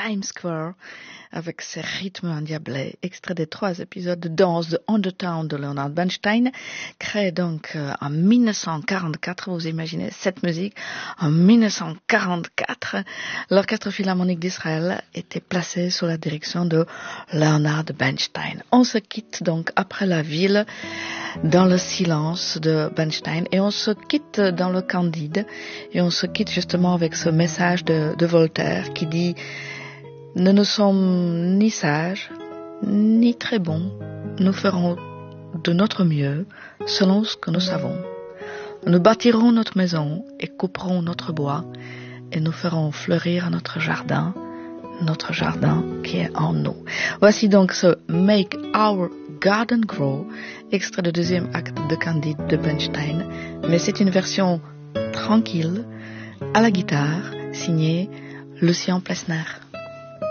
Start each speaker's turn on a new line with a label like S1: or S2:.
S1: Times Square avec ses rythmes endiablés, extrait des 3 épisodes de danse de On the Town de Leonard Bernstein, créé donc en 1944. Vous imaginez cette musique? En 1944, l'Orchestre Philharmonique d'Israël était placé sous la direction de Leonard Bernstein. On se quitte donc après la ville dans le silence de Bernstein et on se quitte dans le Candide et on se quitte justement avec ce message de Voltaire qui dit: nous ne sommes ni sages ni très bons, nous ferons de notre mieux selon ce que nous savons. Nous bâtirons notre maison et couperons notre bois et nous ferons fleurir notre jardin qui est en nous. Voici donc ce Make Our Garden Grow, extrait du 2e acte de Candide de Bernstein, mais c'est une version tranquille à la guitare signée Lucien Plessner.